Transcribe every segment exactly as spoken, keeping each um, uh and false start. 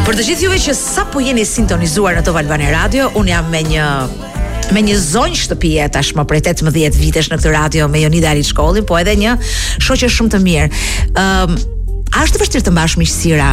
Për të gjithë juve që sapo jeni sintonizuar në Top Albania Radio, unë jam me një me një zonjë shtëpie tashmë prej tetëmbëdhjetë vitesh në këtë radio me Jonida Aliçkollin, po edhe një shoqe shumë të mirë. Ëm, um, a është vështirë të mbash miqësira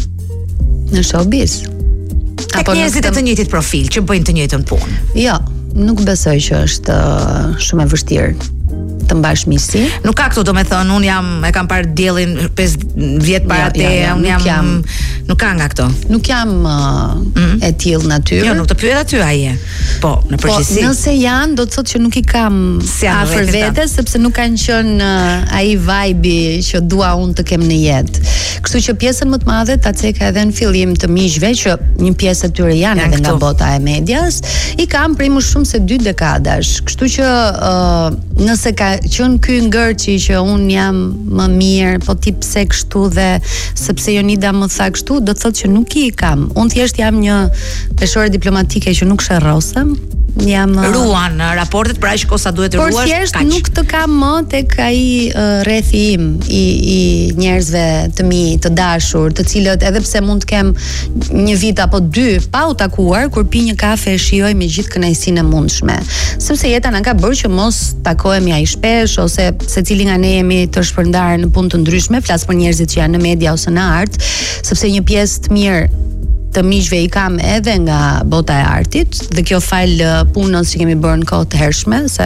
në showbiz? Tek njerëzit e të njëjtit profil që bëjnë të njëjtën punë? Jo, nuk besoj që është uh, shumë e vështirë të mbash miqësi. Nuk ka këtu, do me thënë, unë jam, e kam parë diellin pesë vjet para te, ja, ja, unë jam, jam, nuk ka nga këto. Nuk jam uh, mm. e tillë natyrë. Jo, nuk të pyet aty aje. Po, në përgjithësi. Po, nëse janë, do të thotë që nuk i kam si afër vetes, sepse nuk kanë qenë uh, ai vibe që dua unë të kem në jetë. Kështu që pjesën më të madhe ta ceka edhe në fillim të miqve, që një pjesë e tyre janë edhe nga bota e medias, i kam prej më shumë se dy dekadash. Kështu që uh, nëse ka qënë ky ngërçi që un jam më mirë, po ti pse kështu dhe sepse Jonida më tha kështu, do të thotë që nuk i kam. Un thjesht jam një peshore diplomatike që nuk sherrosem. Jam ruan raportet për aq kohë sa duhet të ruash. Por thjesht nuk të kam më tek ai uh, rrethi im i, i njerëzve të mi, të dashur, të cilët edhe pse mund të kem një vit apo dy pa u takuar, kur pi një kafe e shijoj me gjithë kënaqësinë e mundshme. Sepse jeta na ka bërë që mos takohemi aq shpesh, ose secili nga ne jemi të shpërndarë në punë të ndryshme, flas për njerëzit që janë në media ose në art, sepse një pjesë të mirë të miqve i kam edhe nga bota e artit, dhe kjo fal punës që kemi bërë në kohë të hershme, se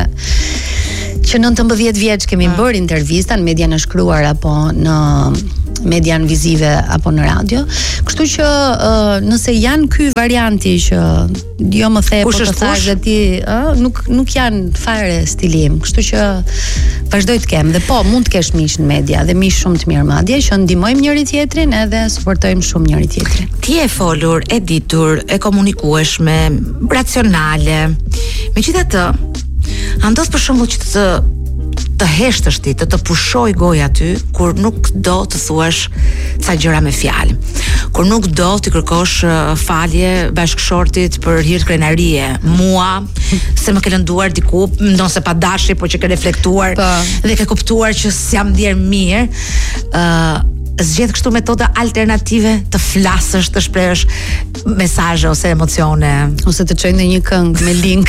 që nëntëmbëdhjetë vjeç kemi ah. bërë intervista në media në shkruar apo në media në vizive apo në radio. Kështu që uh, nëse janë ky varianti që jo më the po të thash dhe ti, uh, nuk nuk janë fare stilim. Kështu që vazhdoj të kem, dhe po mund të kesh miq në media dhe miq shumë të mirë madje që ndihmojmë njëri tjetrin edhe suportojmë shumë njëri tjetrin. Ti je folur, e ditur, e komunikueshme, racionale. Megjithatë, a ndodh për shembull që të të heshtësh ti, të të pushoj goja ty, kur nuk do të thuash ca gjëra me fjalë, kur nuk do të kërkosh falje bashkëshortit për hir të krenarie, mua, se më ke lënduar diku, ndonse pa dashje, po që ke reflektuar pa. Dhe ke kuptuar që s'jam ndier mirë, uh, zgjedh kështu metoda alternative të flasësh, të shprehësh mesazhe ose emocione, ose të çojë në një këngë me link.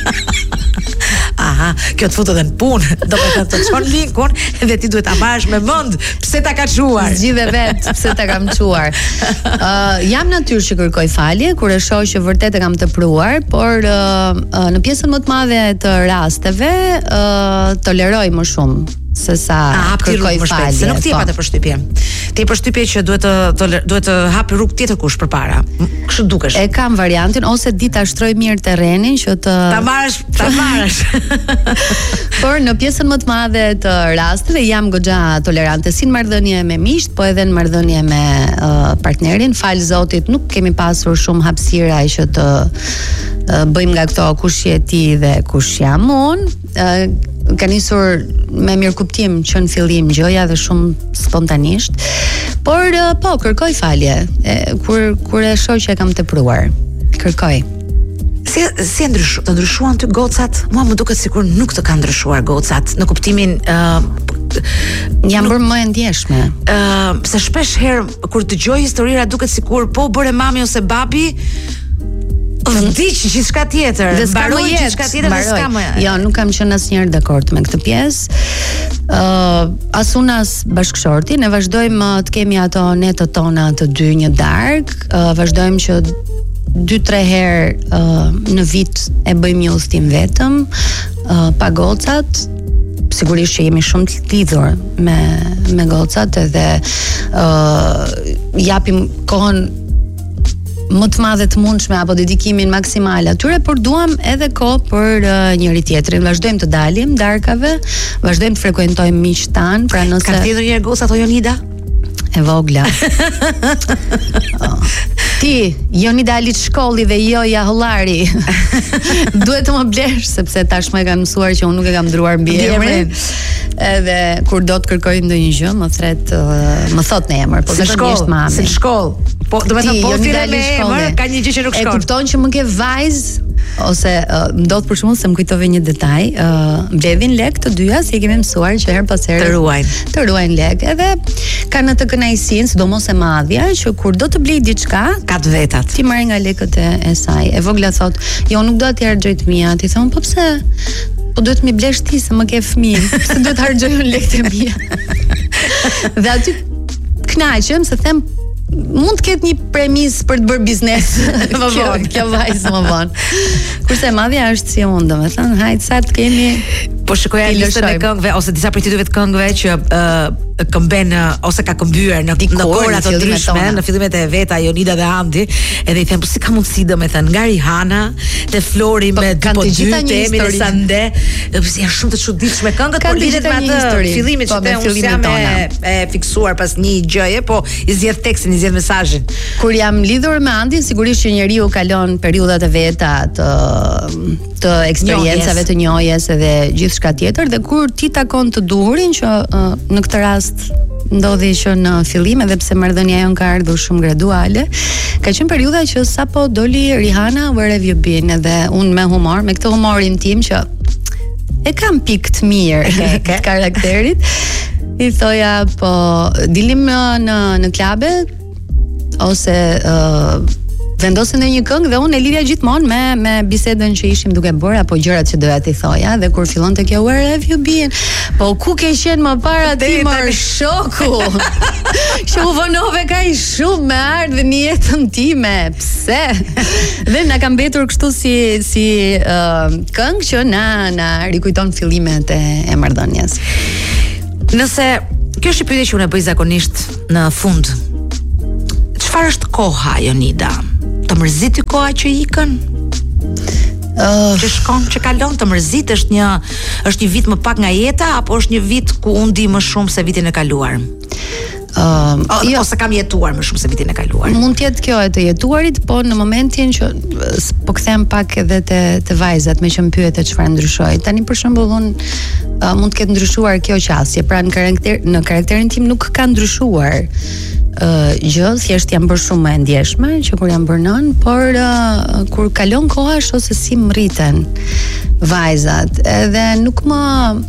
Aha, kjo të futë edhe në punë, do me të çon linkun dhe ti duhet ta marrësh me mend pse ta ka çuar. Zgjidhe vet pse ta kam çuar. Uh, jam natyrë që kërkoj falje kur e shoh që vërtet e kam tepruar, por uh, uh, në pjesën më të madhe të rasteve uh, toleroj më shumë se sa kërkoj falje. Se nuk ti e patë përshtypje. Ti e përshtypje që duhet të duhet të hap rrugë tjetër kush përpara. Kështu dukesh. E kam variantin, ose di ta shtroj mirë terrenin që të ta marrësh, ta marrësh. Por në pjesën më të madhe të rasteve jam goxha tolerante, si në marrëdhënie me miqt, po edhe në marrëdhënie me uh, partnerin. Fal Zotit, nuk kemi pasur shumë hapësira që të uh, bëjmë nga këto kush je ti dhe kush jam unë. Uh, ka nisur me mirë kuptim që në fillim gjëja dhe shumë spontanisht, por po kërkoj falje e, kur kur e shoh që e kam tepruar, kërkoj. Si si ndryshu, të ndryshuan ty gocat? Mua më duket sikur nuk të kanë ndryshuar gocat, në kuptimin uh, jam bërë më e ndjeshme. Ë, uh, se shpesh herë kur dëgjoj historira duket sikur po bëre mami ose babi, vdiq gjithçka tjetër, mbaroi gjithçka tjetër dhe s'ka më. Jo, nuk kam qenë asnjëherë dakord me këtë pjesë. Ë, uh, as unë as bashkëshorti, ne vazhdojmë të kemi ato netët tona të dy një darkë, uh, vazhdojmë që dy tre herë uh, në vit e bëjmë një udhtim vetëm, uh, pa gocat. Sigurisht që jemi shumë të lidhur me me gocat edhe uh, japim kohën më të madhe të mundshme apo dedikimin maksimal atyre, por duam edhe kohë për uh, njëri tjetrin. Vazhdojmë të dalim darkave, vazhdojmë të frekuentojmë miq tan, pra nëse ka thënë një goca ato Jonida e vogla. Oh. Ti, Jonida Aliçkolli dhe Joja Hollari. Duhet të më blesh sepse tashmë e kam mësuar që unë nuk e kam ndruar mbi emrin. Edhe kur do të kërkoj ndonjë gjë, më thret, uh, më thot në emër, po vetëm është mami. Si në shkollë. Po, do të thënë po fillon me emër, ka një gjë që nuk shkon. E kupton që më ke vajzë ose uh, ndodh për shkakun se më kujtove një detaj, uh, mbledhin lek të dyja, si e kemi mësuar që her pas here të ruajnë, të ruajnë lek, edhe kanë atë kënaqësinë, sidomos e madhja, që kur do të blej diçka, ka të vetat. Ti marrë nga lekët e, e saj. E vogla thot, "Jo, nuk do të harxoj të mia." Ti thon, "Po pse? Po duhet mi blesh ti se më ke fëmijë. Pse duhet harxoj unë lekët e mia?" Dhe aty kënaqem se them mund të ketë një premis për të bërë biznes më vonë, kjo vajzë më vonë. Kurse e madhja është si unë, domethënë, hajt sa të kemi. Po shikoja listën e këngëve ose disa prej titujve të këngëve që uh, këmben ose ka këmbyer në në kora të ndryshme, në fillimet e veta Jonida dhe Andi, edhe i them po si ka mundësi domethënë nga Rihanna te Flori me po dy temi në Sande, janë shumë të çuditshme këngët, por lidhet me atë fillimin që te unë jam e fiksuar pas një gjëje, po i zgjedh tekstin, i zgjedh mesazhin. Kur jam lidhur me Andin, sigurisht që njeriu kalon periudhat e veta të të eksperiencave të njohjes edhe gjithçka tjetër, dhe kur ti takon të duhurin që uh, në këtë rast ndodhi që në fillim, edhe pse marrëdhënia jon ka ardhur shumë graduale, ka qenë periudha që sapo doli Rihanna Where Have You Been, edhe unë me humor, me këtë humorin tim që e kam pikë të mirë okay, okay. të karakterit, i thoja po dilim në në klabe ose uh, vendosen në një këngë dhe unë e lidhja gjithmonë me me bisedën që ishim duke bërë apo gjërat që doja t'i thoja, dhe kur fillonte kjo Where Have You Been, po ku ke qenë më para ti më shoku? Që u vonove kaq shumë me ardhmë në jetën time. Pse? Dhe na ka mbetur kështu si si uh, këngë që na na rikujton fillimet e, e marrëdhënies. Nëse kjo është pyetje që unë e bëj zakonisht në fund. Çfarë është koha, Jonida? Të mërziti koha që ikën? Uh, që shkon, që kalon, të mërzit është një është një vit më pak nga jeta, apo është një vit ku unë di më shumë se vitin e kaluar? Uh, o, jo, ose kam jetuar më shumë se vitin e kaluar. Mund të jetë kjo e të jetuarit, po në momentin që po kthem pak edhe te te vajzat me që më pyete çfarë ndryshoi. Tani për shembull unë uh, mund të ketë ndryshuar kjo qasje, pra në karakter në karakterin tim nuk ka ndryshuar Uh, gjë, thjesht jam bërë shumë e ndjeshme që kur jam bërë nën, por uh, kur kalon koha shoh se si më rriten vajzat, edhe nuk më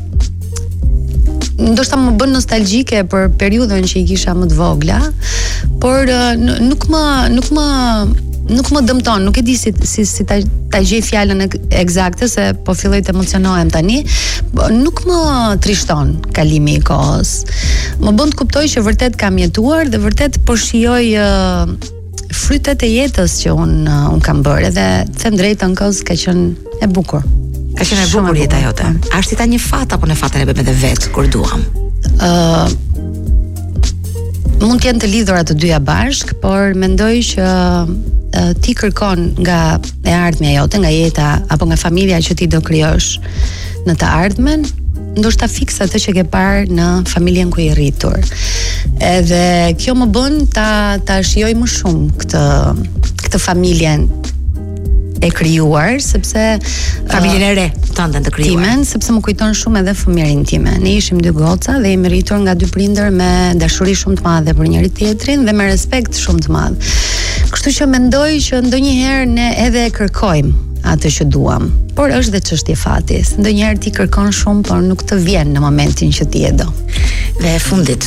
ndoshta më bën nostalgjike për periudhën që i kisha më të vogla, por uh, nuk më nuk më nuk më dëmton, nuk e di si si, si ta, ta gjej fjalën eksakte se po filloj të emocionohem tani, nuk më trishton kalimi i kohës. Më bën të kuptoj që vërtet kam jetuar dhe vërtet po shijoj uh, frytet e jetës që un uh, un kam bërë, dhe them drejtën, kos ka qenë e bukur. Ka qenë e bukur jeta jote. A është ta një fat apo në fatën e bëmë edhe vet kur duam? Ë uh, mund të jenë të lidhura të dyja bashk, por mendoj që uh, ti kërkon nga e ardhmja jote, nga jeta apo nga familja që ti do krijosh në të ardhmen, ndoshta fiksa atë që ke parë në familjen ku je rritur. Edhe kjo më bën ta ta shijoj më shumë këtë këtë familjen e krijuar, sepse familjen e re tënde të krijuar. Timen, sepse më kujton shumë edhe fëmijërin time. Ne ishim dy goca dhe jemi rritur nga dy prindër me dashuri shumë të madhe për njëri tjetrin dhe me respekt shumë të madh. Kështu që mendoj që ndonjëherë ne edhe e kërkojmë atë që duam, por është dhe çështje fati. Ndonjëherë ti kërkon shumë, por nuk të vjen në momentin që ti e do. Dhe e fundit,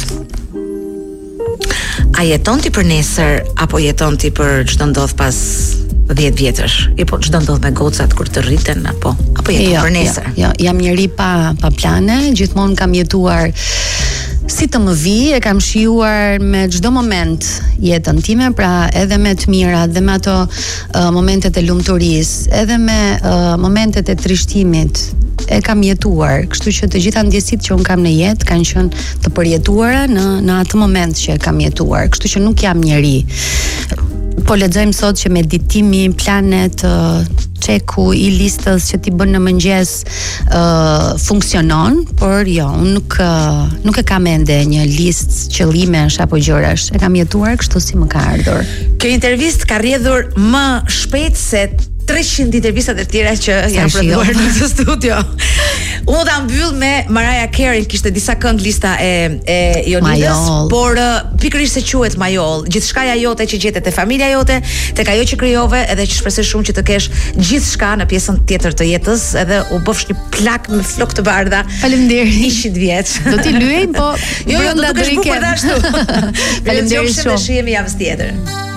a jeton ti për nesër apo jeton ti për çdo ndodh pas dhjetë vjetësh? E po çdo ndodh me gocat kur të rriten apo apo jeton jo, për nesër? Jo, jo, jam njeri pa pa plane, gjithmonë kam jetuar si të më vi, e kam shijuar me çdo moment jetën time, pra edhe me të mirat dhe me ato uh, momentet e lumturisë, edhe me uh, momentet e trishtimit, e kam jetuar, kështu që të gjitha ndjesitë që un kam në jetë kanë qenë të përjetuara në në atë moment që e kam jetuar, kështu që nuk jam njeri. Po lexojmë sot që meditimi, planet, uh, çeku i listës që ti bën në mëngjes uh, funksionon, por jo, unë nuk uh, nuk e kam ende një listë qëllimesh apo gjërash. E kam jetuar kështu si më ka ardhur. Kjo intervistë ka rrjedhur më shpejt se treqind intervistat e tjera që janë prodhuar në këtë studio. Unë ta mbyll me Mariah Carey, kishte disa këngë lista e e Jonides, por uh, pikërisht se quhet Majol, gjithçkaja jote që gjetet te familja jote, tek ajo që krijove, edhe që shpresoj shumë që të kesh gjithçka në pjesën tjetër të jetës, edhe u bëfsh një plak me flok të bardha. Faleminderit. njëqind vjeç. Do t'i lyejm, po jo, jo, do të kesh bukur ashtu. Faleminderit shumë. Ne shihemi javës tjetër.